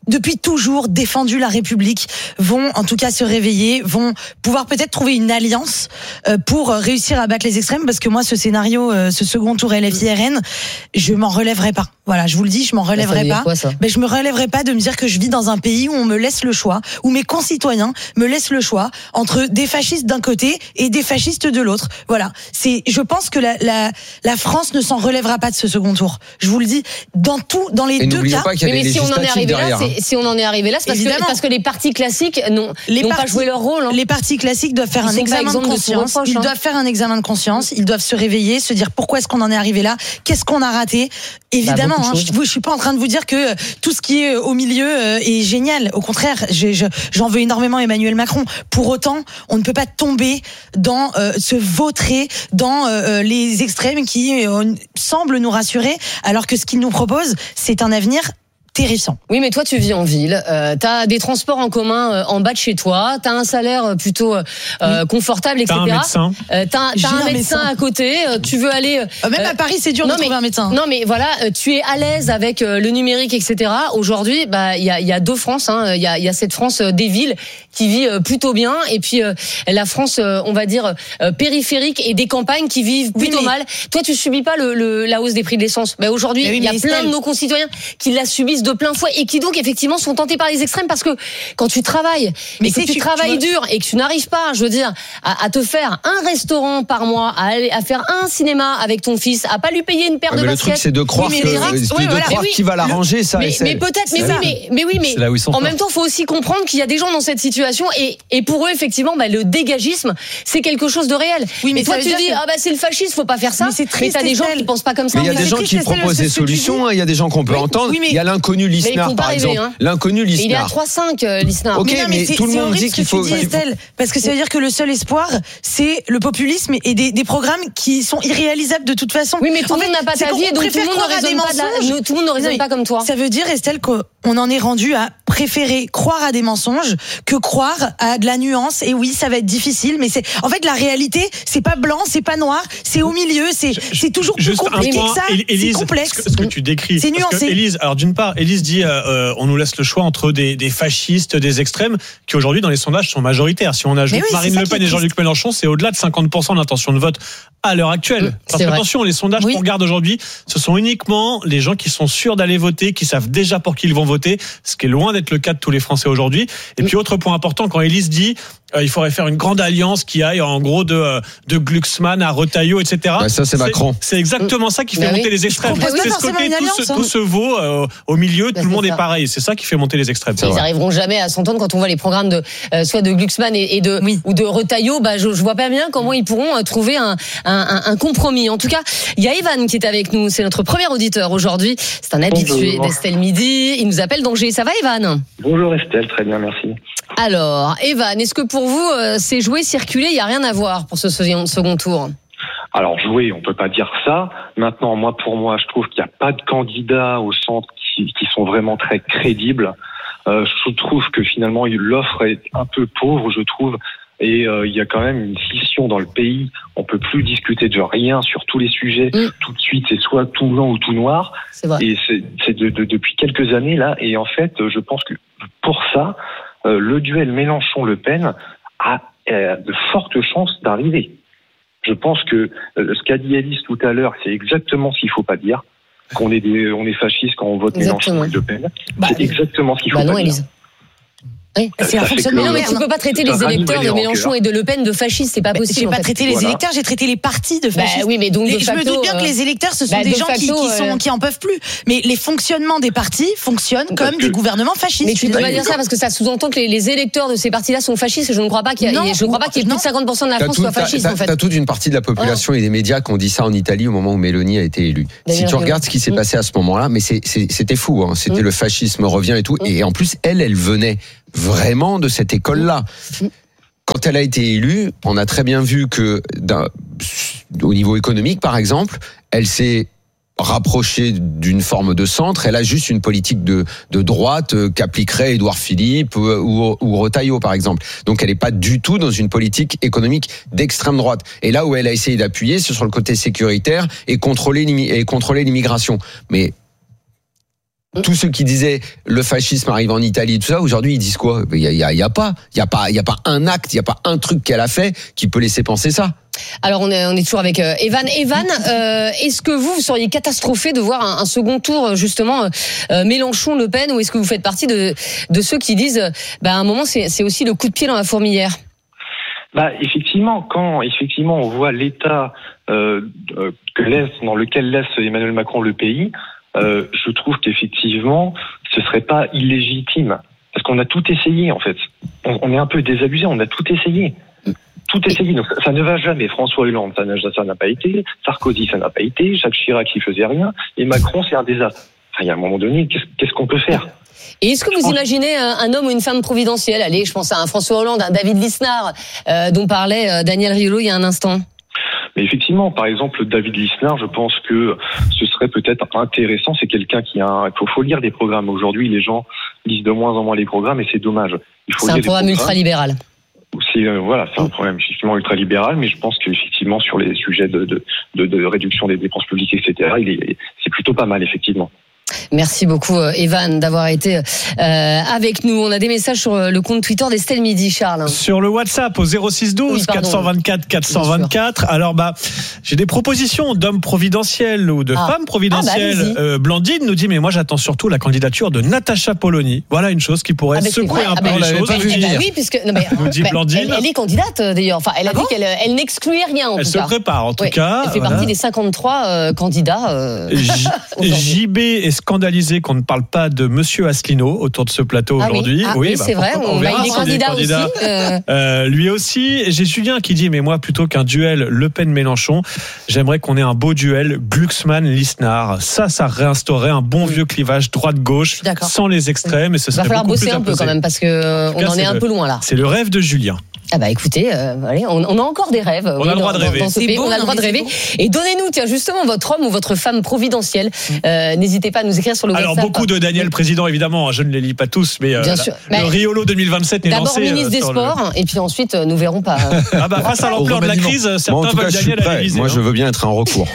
depuis toujours défendu la République, vont en tout cas se réveiller, vont pouvoir peut-être trouver une alliance pour réussir à battre les extrêmes, parce que moi ce scénario, ce second tour L F I R N, je m'en relèverai pas. Voilà, je vous le dis, je m'en relèverai pas. Quoi, mais je me relèverai pas de me dire que je vis dans un pays où on me laisse le choix, où mes concitoyens me laissent le choix entre des fascistes d'un côté et des fascistes de l'autre. Voilà, c'est, je pense que la, la, la France ne s'en relèvera pas de ce second tour. Je vous le dis, dans tout, dans les et deux cas. Pas qu'il y a mais des si on en est arrivé derrière, là, hein. c'est, si on en est arrivé là, c'est parce que, parce que les partis classiques n'ont, les n'ont partis, pas joué leur rôle. Hein. Les partis classiques doivent faire ils un examen de conscience. De reproche, ils hein. doivent faire un examen de conscience. Ils doivent se réveiller, se dire pourquoi est-ce qu'on en est arrivé là, qu'est-ce qu'on a raté. Évidemment, bah, hein, je, je suis pas en train de vous dire que tout ce qui est au milieu est génial. Au contraire, je, je, j'en veux énormément Emmanuel Macron. Pour autant, on ne peut pas tomber dans euh, se vautrer dans euh, les extrêmes qui euh, semblent nous rassurer, alors que ce qu'ils nous proposent, c'est un avenir terrifiant. Oui, mais toi, tu vis en ville. Euh, t'as des transports en commun euh, en bas de chez toi. T'as un salaire plutôt euh, oui. confortable, et cetera. T'as un médecin. Euh, t'as, t'as un, un médecin, médecin à côté. Euh, tu veux aller. Euh, Même à Paris, c'est dur de mais, trouver un médecin. Non, mais voilà, euh, tu es à l'aise avec euh, le numérique, et cetera. Aujourd'hui, bah, il y a, il y a deux France. Il hein. y a, il y a cette France euh, des villes qui vit euh, plutôt bien, et puis euh, la France, euh, on va dire euh, périphérique et des campagnes qui vivent plutôt oui, mais... mal. Toi, tu subis pas le, le, la hausse des prix de l'essence. Bah, aujourd'hui, il oui, y a plein Estelle... de nos concitoyens qui la subissent de plein fouet et qui donc effectivement sont tentés par les extrêmes, parce que quand tu travailles mais que tu, tu travailles tu dur et que tu n'arrives pas, je veux dire, à, à te faire un restaurant par mois, à aller à faire un cinéma avec ton fils, à pas lui payer une paire ah, de mais baskets. Le truc, c'est de croire oui, que, de, oui, ouais, de voilà. croire oui, qui va l'arranger, ça. Mais, mais peut-être, mais oui, mais, mais oui, mais en même temps, faut aussi comprendre qu'il y a des gens dans cette situation et, et pour eux, effectivement, bah, le dégagisme, c'est quelque chose de réel. Oui, mais et toi, tu dis, que... ah bah c'est le fascisme, faut pas faire ça. Mais c'est triste. Mais t'as des gens qui pensent pas comme ça. Mais il y a des gens qui proposent des solutions. Il y a des gens qu'on peut entendre. Il y a l'inconnu Lisnard, par exemple. L'inconnu Lisnard. Il est à trois cinq, Lisnard. Ok, mais, non, mais, mais tout le monde dit qu'il faut. Dis, Estelle, parce que ça veut dire que le seul espoir, c'est le populisme et des, des programmes qui sont irréalisables de toute façon. Oui, mais tout le monde n'a pas ta vie, donc tout le monde ne raisonne pas, la, tout le monde ne raisonne pas comme toi. Ça veut dire, Estelle, qu'on en est rendu à préférer croire à des mensonges que croire à de la nuance. Et oui, ça va être difficile, mais c'est en fait la réalité, c'est pas blanc, c'est pas noir, c'est au milieu, c'est c'est toujours plus compliqué que ça. Élise, c'est complexe. Ce que, ce que tu décris, c'est nuancé. Élise, alors d'une part, Élise dit, euh, on nous laisse le choix entre des, des fascistes, des extrêmes, qui aujourd'hui dans les sondages sont majoritaires. Si on ajoute oui, Marine Le Pen et Jean-Luc Mélenchon, c'est au-delà de cinquante pour cent d'intention de vote à l'heure actuelle. Parce que attention, les sondages oui. qu'on regarde aujourd'hui, ce sont uniquement les gens qui sont sûrs d'aller voter, qui savent déjà pour qui ils vont voter, ce qui est loin d'être le cas de tous les Français aujourd'hui. Et oui. puis autre point important, quand Élise dit euh, il faudrait faire une grande alliance qui aille en gros de euh, de Glucksmann à Retailleau, et cetera. Bah ça c'est, c'est Macron. C'est exactement ça qui fait bah monter oui. les extrêmes. C'est ce côté tout, tout se vaut euh, au milieu, bah tout le monde ça. est pareil. C'est ça qui fait monter les extrêmes. Ils n'arriveront jamais à s'entendre quand on voit les programmes de euh, soit de Glucksmann et, et de oui. ou de Retailleau. Bah je, je vois pas bien comment ils pourront euh, trouver un, un, un compromis. En tout cas, il y a Evan qui est avec nous. C'est notre premier auditeur aujourd'hui. C'est un habitué Bonjour. d'Estelle Midi. Il nous appelle d'Angers. Ça va, Evan? Bonjour Estelle, très bien, merci. Alors, Evan, est-ce que pour vous, euh, c'est jouer, circuler, il n'y a rien à voir pour ce second tour? Alors jouer, on peut pas dire ça. Maintenant, moi pour moi, je trouve qu'il n'y a pas de candidats au centre qui, qui sont vraiment très crédibles. Euh, je trouve que finalement l'offre est un peu pauvre, je trouve. Et euh, il y a quand même une scission dans le pays. On peut plus discuter de rien sur tous les sujets. Mmh. Tout de suite, c'est soit tout blanc ou tout noir. C'est vrai. Et c'est, c'est de, de, depuis quelques années là. Et en fait, je pense que pour ça, euh, le duel Mélenchon-Le Pen a euh, de fortes chances d'arriver. Je pense que euh, ce qu'a dit Alice tout à l'heure, c'est exactement ce qu'il faut pas dire. Qu'on est des, on est fasciste quand on vote exactement. Mélenchon et Le Pen. Bah, c'est exactement ce qu'il faut bah non, pas Élise. dire. Oui, c'est un fonctionnement. Non, mais tu peux pas traiter les électeurs de Mélenchon et de Le Pen de fascistes, c'est pas possible. J'ai pas traité les voilà. électeurs, j'ai traité les partis de fascistes. Bah oui, mais donc de je facto, me doute bien que les électeurs, ce sont bah des gens facto, qui, qui sont, euh... qui en peuvent plus. Mais les fonctionnements des partis fonctionnent Parce comme que... des gouvernements fascistes. Mais tu peux pas dire ça parce que ça sous-entend que les, les électeurs de ces partis-là sont fascistes. Et je ne crois pas qu'il y ait, non, je ne crois pas qu'il y ait plus de cinquante pour cent de la France soit fasciste. En fait, t'as toute une partie de la population et des médias qui ont dit ça en Italie au moment où Mélanie a été élue. Si tu regardes ce qui s'est passé à ce moment-là, mais c'était fou. C'était le fascisme revient et tout. Et en plus, elle, elle venait vraiment de cette école-là. Quand elle a été élue, on a très bien vu que, au niveau économique, par exemple, elle s'est rapprochée d'une forme de centre. Elle a juste une politique de, de droite euh, qu'appliquerait Édouard Philippe ou, ou, ou Retailleau, par exemple. Donc, elle n'est pas du tout dans une politique économique d'extrême droite. Et là où elle a essayé d'appuyer, c'est sur le côté sécuritaire et contrôler, et contrôler l'immigration. Mais tous ceux qui disaient le fascisme arrive en Italie, tout ça, aujourd'hui ils disent quoi ? Il y a, il y a, il y a pas, il y a pas, il y a pas un acte, il y a pas un truc qu'elle a fait qui peut laisser penser ça. Alors on est, on est toujours avec euh, Evan. Evan, euh, est-ce que vous, vous seriez catastrophé de voir un, un second tour justement euh, Mélenchon-Le Pen, ou est-ce que vous faites partie de, de ceux qui disent, bah, à un moment c'est, c'est aussi le coup de pied dans la fourmilière ? Bah effectivement, quand effectivement on voit l'état euh, que laisse, dans lequel laisse Emmanuel Macron le pays, euh, je trouve qu'effectivement ce serait pas illégitime, parce qu'on a tout essayé en fait. On, on est un peu désabusé, on a tout essayé. Tout essayé, donc ça, ça ne va jamais. François Hollande, ça n'a, ça n'a pas été. Sarkozy, ça n'a pas été. Jacques Chirac, il faisait rien. Et Macron, c'est un désastre. Enfin, il y a un moment donné, qu'est-ce, qu'est-ce qu'on peut faire ? Et est-ce que vous imaginez un, un homme ou une femme providentielle ? Allez, je pense à un François Hollande, un David Lisnard, euh, dont parlait euh, Daniel Riolo il y a un instant. Mais effectivement, par exemple, David Lisnard, je pense que ce serait peut-être intéressant. C'est quelqu'un qui a un... Il faut, faut lire des programmes. Aujourd'hui, les gens lisent de moins en moins les programmes et c'est dommage. Il faut c'est lire un programme ultralibéral. C'est euh, voilà, c'est un problème effectivement ultralibéral, mais je pense qu'effectivement sur les sujets de de, de, de réduction des dépenses publiques, et cetera, il est, c'est plutôt pas mal effectivement. Merci beaucoup Evan d'avoir été euh, avec nous. On a des messages sur le compte Twitter d'Estelle Midi, Charles. Sur le WhatsApp au zéro six douze oui, quatre cent vingt-quatre quatre cent vingt-quatre. Alors bah j'ai des propositions d'hommes providentiels ou de ah. femmes providentielles. Ah bah, euh, Blandine nous dit mais moi j'attends surtout la candidature de Natacha Polony. Voilà une chose qui pourrait ah bah, secouer un ah peu bah, les choses. Pas vu eh bah oui puisque non mais nous dit bah, Blandine. Elle, elle est candidate d'ailleurs. Enfin elle a ah dit bon qu'elle elle n'excluait rien en elle tout se cas. prépare en tout ouais, cas. Elle fait voilà. partie des cinquante-trois euh, candidats. Euh, J- J B est scandalisé qu'on ne parle pas de Monsieur Asselineau autour de ce plateau ah aujourd'hui. Oui, ah, oui, oui bah, c'est vrai. On, on verra il est candidat, candidat aussi. Euh... Euh, lui aussi. J'ai Julien qui dit mais moi plutôt qu'un duel Le Pen-Mélenchon, j'aimerais qu'on ait un beau duel Glucksmann-Lisnard. Ça, ça réinstaurerait un bon vieux clivage droite-gauche sans les extrêmes et ce serait beaucoup plus imposé. Il va falloir bosser un peu quand même parce que on en est un peu loin là. C'est le rêve de Julien. Ah bah écoutez, euh, allez, on, on a encore des rêves. On oui, a le droit dans, de rêver. Dans ce pays, beau, on a le droit de rêver. Et donnez-nous, tiens, justement, votre homme ou votre femme providentielle. Euh, n'hésitez pas à nous écrire sur le Alors, WhatsApp. beaucoup de Daniel Président, évidemment. Je ne les lis pas tous, mais euh, bien sûr. La, le bah, Riolo deux mille vingt-sept n'est d'abord lancé. D'abord ministre euh, des Sports, le... et puis ensuite, nous verrons pas. Ah bah face à l'ampleur de la crise, certains Moi, en tout veulent cas, Daniel à l'Élysée. Moi, hein. je veux bien être un recours.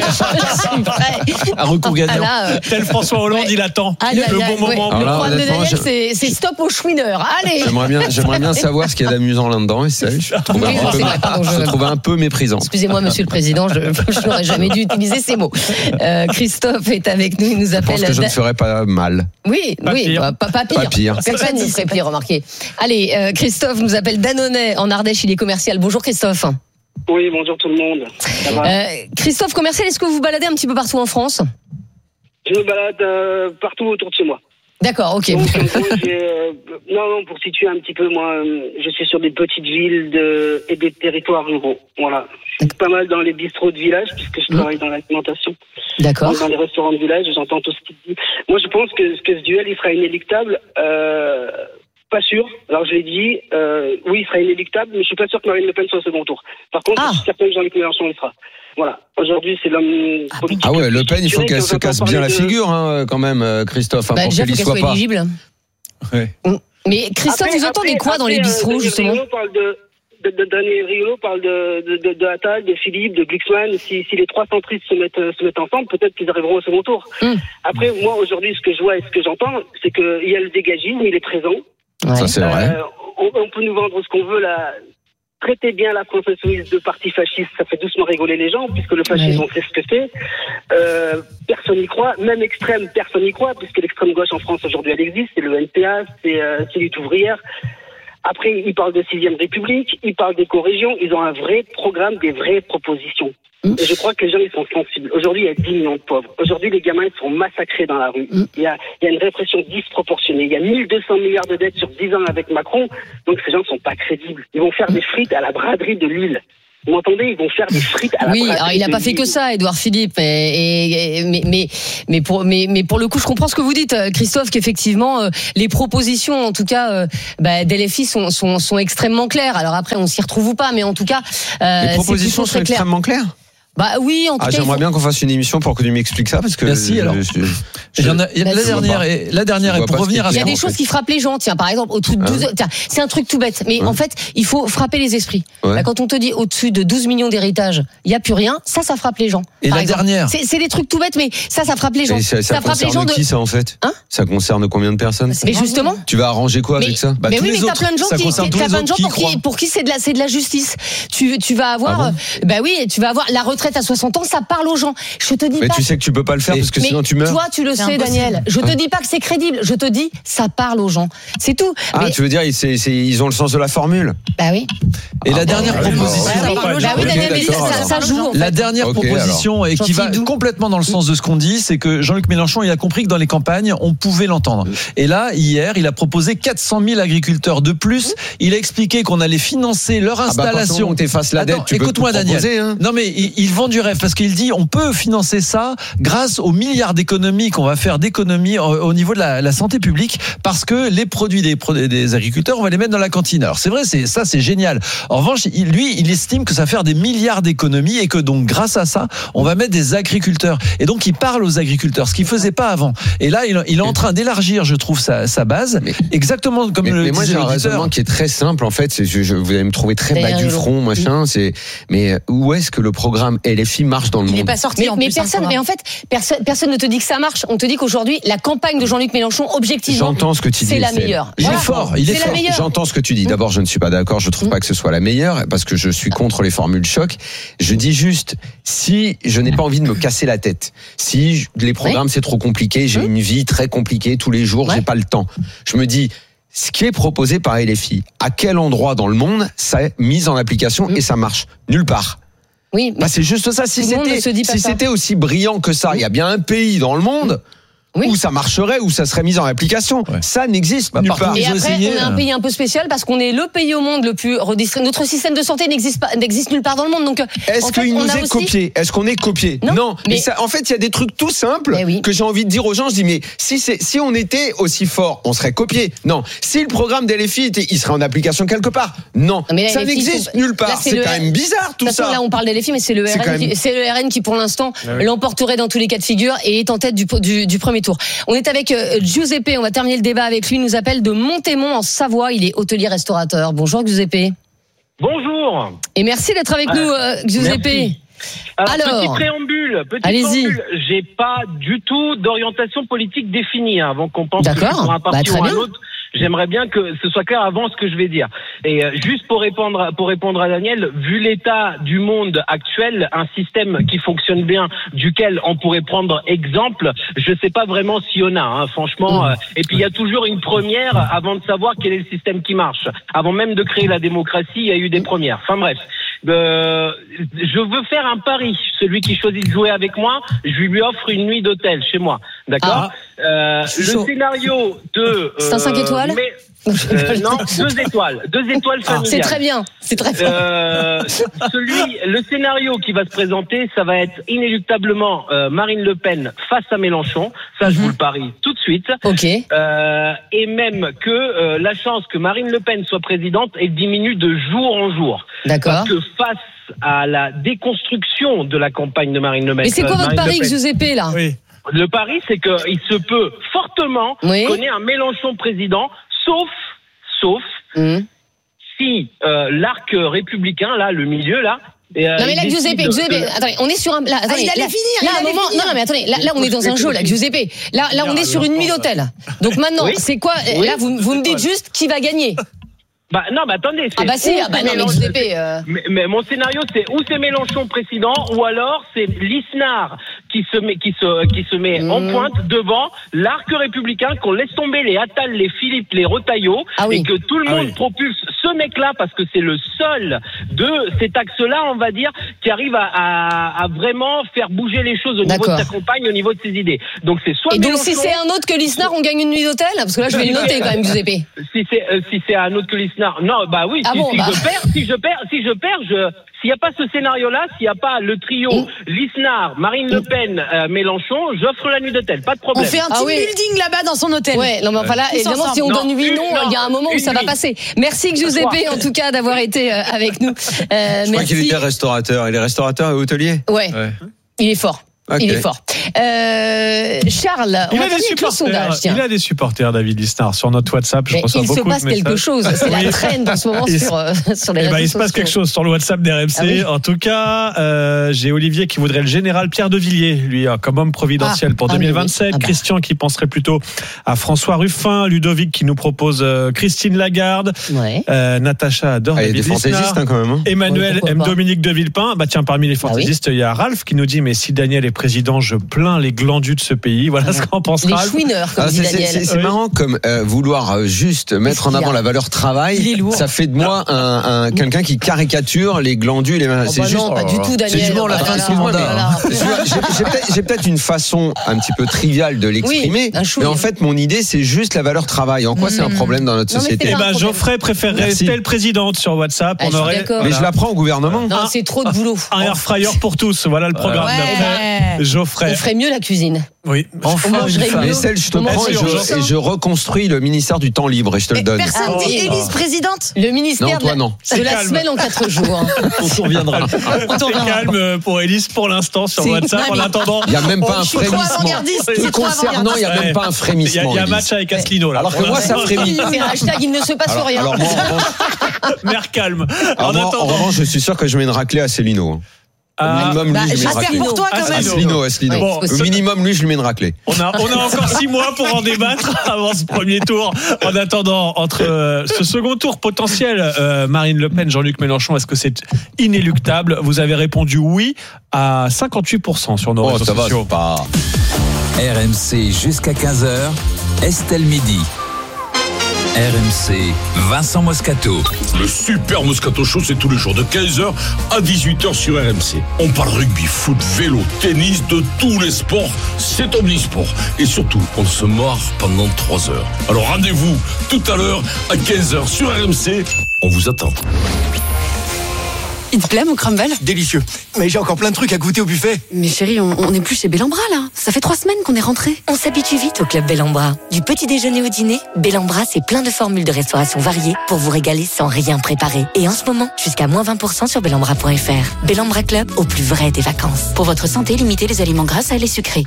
Un recours gagnant. Ah là, euh... Tel François Hollande, ouais. Il attend ah, le là, bon là, moment. Ouais. Le problème de Daniel, je... c'est, c'est stop au chouineur. Allez. J'aimerais bien, j'aimerais bien savoir ce qu'il y a d'amusant là-dedans. Et ça, je trouve oui, un, peu, vrai, pardon, je... je trouve un peu méprisant. Excusez-moi, Monsieur le Président, je, je n'aurais jamais dû utiliser ces mots. Euh, Christophe est avec nous, il nous appelle. Je pense que je ne ferais pas mal. Oui, pas oui, pire. Bah, pas, pas pire. Pas pire. Personne ne ferait pire, remarquez. Allez, euh, Christophe nous appelle Danonnet en Ardèche, il est commercial. Bonjour Christophe. Oui, bonjour tout le monde. Ça va euh, Christophe, commercial, est-ce que vous vous baladez un petit peu partout en France ? Je me balade euh, partout autour de chez moi. D'accord, ok. Donc, en gros, j'ai, euh, non, non, pour situer un petit peu, moi, euh, je suis sur des petites villes de, et des territoires ruraux. Voilà. Je suis pas mal dans les bistrots de village, puisque je travaille dans l'alimentation. D'accord. Donc, dans les restaurants de village, j'entends tout ce qu'il dit. Moi, je pense que, que ce duel, il sera inéluctable. Euh, pas sûr. Alors, je l'ai dit, euh, oui, il sera inéluctable, mais je suis pas sûr que Marine Le Pen soit au second tour. Par contre, ah. je suis certain que Jean-Luc Mélenchon il sera. Voilà. Aujourd'hui, c'est l'homme politique. Ah ouais, Le Pen, il faut qu'elle se casse bien la figure, hein, quand même, Christophe, hein, bah, pour déjà, qu'elle y faut qu'elle soit soit pas. éligible. Ouais. Mais Christophe, après, vous entendez après, quoi après, dans les bistrots, euh, justement Riolo parle de, de, de, Daniel Riolo parle de, de, de, de Attal, de Philippe, de Glucksmann. Si, si les trois centristes se mettent, se mettent ensemble, peut-être qu'ils arriveront au second tour. Mm. Après, moi, aujourd'hui, ce que je vois et ce que j'entends, c'est qu'il y a le dégagisme, il est présent. Ouais. Ça, c'est vrai. Euh, on, on peut nous vendre ce qu'on veut, là. Traitez bien la France insoumise de parti fasciste, ça fait doucement rigoler les gens, puisque le fascisme, on sait ce que c'est. Euh, personne n'y croit, même extrême, personne n'y croit, puisque l'extrême gauche en France aujourd'hui, elle existe, c'est le N P A, c'est, euh, c'est lutte ouvrière. Après, ils parlent de sixième République, ils parlent d'éco-région, ils ont un vrai programme, des vraies propositions. Mmh. Et je crois que les gens, ils sont sensibles. Aujourd'hui, il y a dix millions de pauvres. Aujourd'hui, les gamins, ils sont massacrés dans la rue. Mmh. Il, y a, il y a une répression disproportionnée. Il y a mille deux cents milliards de dettes sur dix ans avec Macron. Donc, ces gens ne sont pas crédibles. Ils vont faire des frites à la braderie de Lille. Vous m'entendez ? Ils vont faire des frites à la oui, braderie. Alors il n'a pas fait que ça, Édouard Philippe. Et, et, et, mais, mais, mais, pour, mais, mais pour le coup, je comprends ce que vous dites, Christophe, qu'effectivement, euh, les propositions, en tout cas, euh, bah, d'L F I sont, sont, sont extrêmement claires. Alors après, on s'y retrouve ou pas, mais en tout cas, euh, les propositions sont extrêmement claires. Bah oui, en tout Ah, cas. j'aimerais faut... bien qu'on fasse une émission pour que tu m'expliques ça parce que. Merci, je, alors. je- je- Il y en a- il y a- je- la je dernière vois pas. est- la dernière Je est vois pour pas ce revenir qui à est Il y a clair, des en choses fait. qui frappent les gens. Tiens, par exemple, au-dessus de douze. Hein Tiens, c'est un truc tout bête. Mais Ouais. en fait, il faut frapper les esprits. Ouais. Là, quand on te dit au-dessus de douze millions d'héritage, il n'y a plus rien. Ça, ça frappe les gens. Et par la exemple. dernière C'est, c'est des trucs tout bêtes, mais ça, ça frappe les gens. Et ça, ça frappe les gens concerne de. qui ça en fait Hein Ça concerne combien de personnes Mais justement. Tu vas arranger quoi Mais, avec ça Bah, mais tous oui, les mais t'as autres. plein de gens Ça qui, concerne tous t'as les plein de autres gens qui pour y qui, croient. pour qui c'est de la, c'est de la justice. Tu, tu vas avoir, Ah bon euh, bah oui, tu vas avoir la retraite à soixante ans, ça parle aux gens. Je te dis Mais pas. tu sais que tu peux pas le faire parce que mais sinon tu meurs. toi, tu le C'est sais, impossible. Daniel. Je te Ah. dis pas que c'est crédible. Je te dis, ça parle aux gens. C'est tout. Ah, Mais- tu veux dire, ils, c'est- c'est- ils ont le sens de la formule. Bah oui. Et la Ah, dernière bah, proposition. Bah oui, ça parle aux bah gens. oui, Ok, Daniel, mais d'accord, ça, alors. ça joue. En fait. La dernière Ok, proposition et qui Gentil va doux. complètement dans le sens de ce qu'on dit, c'est que Jean-Luc Mélenchon, il a compris que dans les campagnes, on pouvait l'entendre. Et là, hier, il a proposé quatre cent mille agriculteurs de plus. Il a expliqué qu'on allait financer leur Ah bah, à partir du installation. moment où t'effaces la dette, Attends, tu peux écoute-moi, tout Daniel. proposer, hein. Non, mais il, il vend du rêve parce qu'il dit on peut financer ça grâce aux milliards d'économies qu'on va faire d'économies au, au niveau de la, la santé publique parce que les produits des, pro- des agriculteurs, on va les mettre dans la cantine. Alors c'est vrai, c'est ça, c'est génial. En revanche, il, lui, il estime que ça va faire des milliards d'économies et que donc grâce à ça, on va mettre des agriculteurs. Et donc il parle aux agriculteurs, ce qu'il faisait pas avant. Et là, il, il est en train d'élargir, je trouve, sa, sa base, Mais- exactement comme Mais, le mais moi disait j'ai un l'auditeur. raisonnement qui est très simple en fait. C'est, je, je- vous allez me trouver très bas D'ailleurs, du le- front, machin. C'est, mais où est-ce que le programme L F I marche dans le Il n'est monde pas sorti Mais, en mais plus. hein, personne, Cora. mais en fait, personne, personne ne te dit que ça marche. On te dit qu'aujourd'hui, la campagne de Jean-Luc Mélenchon, objectivement, J'entends ce que tu dis. c'est la Estelle. meilleure. Il est Voilà. fort, il est C'est la fort. meilleure. J'entends ce que tu dis. D'abord, je ne suis pas d'accord. Je trouve Mm. pas que ce soit la meilleure parce que je suis contre les formules choc. Je dis juste, si je n'ai pas envie de me casser la tête, si je- les programmes c'est trop compliqué, j'ai Mm. une vie très compliquée tous les jours, Ouais. j'ai pas le temps. Je me dis, ce qui est proposé par L F I, à quel endroit dans le monde ça est mis en application Mm. et ça marche? Nulle part. Oui, mais Bah, c'est juste ça. Si Tout le monde ne se c'était, dit pas si ça. c'était aussi brillant que ça, il y a bien un pays dans le monde Oui. où ça marcherait, où ça serait mis en application. Ouais. Ça n'existe Bah, nulle partout part. où Et Ils ont après, essayé, on est un euh. pays un peu spécial parce qu'on est le pays au monde le plus redistribué. Notre système de santé n'existe pas, n'existe nulle part dans le monde. Donc, Est-ce en fait, qu'il on nous a est aussi- copié? Est-ce qu'on est copié? Non, Mais, mais- ça, en fait, il y a des trucs tout simples Eh oui. que j'ai envie de dire aux gens. Je dis, mais si c'est, si on était aussi fort, on serait copié. Non. Si le programme d'L F I était, il serait en application quelque part. Non. Non, mais là, ça L F I, n'existe c'est- nulle là, part. c'est C'est le- quand même bizarre tout De toute façon, ça. là, on parle des filles, mais c'est le, C'est R N quand même- qui, c'est le R N qui, pour l'instant, Ah oui. l'emporterait dans tous les cas de figure et est en tête du, du, du premier tour. On est avec euh, Giuseppe, on va terminer le débat avec lui. Il nous appelle de Montémont en Savoie. Il est hôtelier-restaurateur. Bonjour, Giuseppe. Bonjour. Et merci d'être avec Ah, nous, euh, Giuseppe. merci. Alors, Alors, petit préambule, petit allez-y. préambule. J'ai pas du tout d'orientation politique définie hein, avant qu'on pense que je D'accord. suis pour un Bah, parti très ou un bien. autre. J'aimerais bien que ce soit clair avant ce que je vais dire. Et euh, juste pour répondre, à- pour répondre à Daniel, vu l'état du monde actuel, un système qui fonctionne bien, duquel on pourrait prendre exemple, je sais pas vraiment s'il y en a, hein, franchement. Mmh. euh, et puis il y a toujours une première avant de savoir quel est le système qui marche. Avant même de créer la démocratie, il y a eu des premières. Enfin bref. Euh, je veux faire un pari. Celui qui choisit de jouer avec moi, je lui offre une nuit d'hôtel chez moi. D'accord. Euh, Je suis le chaud. scénario de. C'est un cinq étoiles mais- euh, non, deux étoiles. Deux étoiles Ah, familiales. c'est très bien. C'est très bien. Euh, celui, le scénario qui va se présenter, ça va être inéluctablement euh, Marine Le Pen face à Mélenchon. Ça, je vous le parie tout de suite. Ok. Euh, et même que euh, la chance que Marine Le Pen soit présidente, elle diminue de jour en jour. D'accord. Parce que face à la déconstruction de la campagne de Marine Le Pen. Mais c'est quoi euh, votre Marine Le pari, Pen, Giuseppe, là? Oui. le pari, c'est qu'il se peut fortement Oui. qu'on ait un Mélenchon président, sauf, sauf, Mmh. si euh, l'arc républicain, là, le milieu, là. et, euh, Non mais là il Giuseppe, décide Giuseppe, de- attendez, on est sur un là, attendez, il allait là, finir, là, il un allait moment, finir. non non mais attendez, là, là on est dans un jeu là Giuseppe. Là là on est sur une nuit d'hôtel. Donc maintenant, Oui. c'est quoi Oui. là vous vous me dites juste qui va gagner. Bah non, mais attendez. Ah bah si, ou ah bah c'est non mais Mélenchon- Giuseppe euh... Mais, mais mon scénario, c'est ou c'est Mélenchon président, ou alors c'est Lisnard qui se met, qui se, qui se met Mmh. en pointe devant l'arc républicain, qu'on laisse tomber les Attal, les Philippe, les Retailleau, Ah oui. et que tout le Ah monde oui. propulse ce mec-là parce que c'est le seul de cet axe-là, on va dire, qui arrive à, à, à vraiment faire bouger les choses au niveau D'accord. de sa campagne, au niveau de ses idées. Donc c'est soit Et donc Mélenchon, si c'est un autre que Lisnard, on gagne une nuit d'hôtel parce que là je vais le noter quand même Giuseppe. si c'est euh, si c'est un autre que Lisnard, non, bah oui. Ah si bon, si bah. je perds, si je perds, si je perds, je s'il n'y a pas ce scénario-là, s'il n'y a pas le trio Mm. Lisnard, Marine Le Pen, euh, Mélenchon, j'offre la nuit d'hôtel, pas de On problème. fait un Ah team oui. building là-bas dans son hôtel. Ouais, non mais enfin là, Tous évidemment ensemble. si on Non, donne huit une- noms, il y a un moment où une ça va nuit. passer. Merci Giuseppe soir. en tout cas d'avoir été euh, avec nous. Euh, Je crois merci. qu'il était restaurateur. Il les restaurateurs et hôteliers. Ouais. ouais. Il est fort. Okay. Il est fort. Euh, Charles, il on a, va des supporters, sondage, il a des supporters, David Lisnard, sur notre WhatsApp. Je reçois il beaucoup se passe de quelque chose. C'est la trend en ce moment il sur, euh, sur les réseaux ben, Il se sociaux. passe quelque chose sur le WhatsApp d'R M C. Ah oui. En tout cas, euh, j'ai Olivier qui voudrait le général Pierre de Villiers, lui, comme homme providentiel ah, pour deux mille vingt-sept. Ah, oui. Christian qui penserait plutôt à François Ruffin. Ludovic qui nous propose euh, Christine Lagarde. Ouais. Euh, Natacha adore ah, David Lisnard. Il y a des fantaisistes hein, quand même. Hein. Emmanuel ouais, M. Dominique de Villepin. Bah, tiens, parmi les fantaisistes, ah, oui. il y a Ralph qui nous dit mais si Daniel est président, je plein les glandus de ce pays. Voilà ce qu'en pense Ralph. Les chouineurs, comme ah, dit Daniel. C'est, c'est, c'est oui. marrant comme euh, vouloir juste mettre en avant la valeur travail. Ça fait de moi un, un quelqu'un qui caricature les glandus. Les... Oh c'est bah juste. Non, pas du tout, Daniel. C'est justement la fin de son mandat. J'ai peut-être, j'ai peut-être une façon un petit peu triviale de l'exprimer, oui, mais en fait, mon idée, c'est juste la valeur travail. En quoi mmh. c'est un problème dans notre non, société? Eh ben, Geoffrey préférerait Estelle présidente sur WhatsApp. Ah, on aurait. Mais je la prends au gouvernement. Non, c'est trop de boulot. Un air fryer pour tous. Voilà le programme d'après Geoffrey. On ferait mieux la cuisine. Oui. Enfin, mais celle, je te prends et je, et je reconstruis le ministère du temps libre et je te le donne. Personne oh. dit Élise présidente. Le ministère non, toi, non. de la calme. Semaine en quatre jours. On s'en reviendra. On s'en calme pour Élise pour l'instant sur c'est WhatsApp en attendant. Il n'y a même pas un frémissement. Te concernant, il n'y a même pas un frémissement. Il y a un match avec Asselineau là. Alors que moi, ça frémit. C'est hashtag il ne se passe rien. Alors moi, mère calme. En revanche, je suis sûr que je mets une raclée à Asselineau. Ah, au minimum, bah, lui, je lui mets une raclée. Pour toi, quand même. Asselineau, Asselineau. Bon, au minimum, lui, je lui mets une raclée. On a, on a encore six mois pour en débattre avant ce premier tour. En attendant, entre euh, ce second tour potentiel, euh, Marine Le Pen, Jean-Luc Mélenchon, est-ce que c'est inéluctable? Vous avez répondu oui à cinquante-huit pour cent sur nos oh, réseaux ça sociaux. Va, pas... R M C jusqu'à quinze heures, Estelle Midi. R M C, Vincent Moscato. Le super Moscato Show, c'est tous les jours de quinze heures à dix-huit heures sur R M C. On parle rugby, foot, vélo, tennis, de tous les sports. C'est omnisport. Et surtout, on se marre pendant trois heures. Alors rendez-vous tout à l'heure à quinze heures sur R M C. On vous attend. Il te plaît mon crumble? Délicieux. Mais j'ai encore plein de trucs à goûter au buffet. Mais chérie, on n'est plus chez Bellambra là. Ça fait trois semaines qu'on est rentré. On s'habitue vite au club Bellambra. Du petit déjeuner au dîner, Bellambra c'est plein de formules de restauration variées pour vous régaler sans rien préparer. Et en ce moment, jusqu'à moins vingt pour cent sur bellambra point f r. Bellambra Club, au plus vrai des vacances. Pour votre santé, limitez les aliments gras et les sucrés.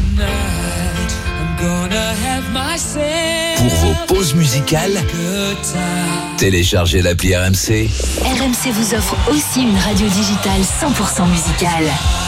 Pour vos pauses musicales, téléchargez l'appli R M C. R M C vous offre aussi une radio digitale cent pour cent musicale.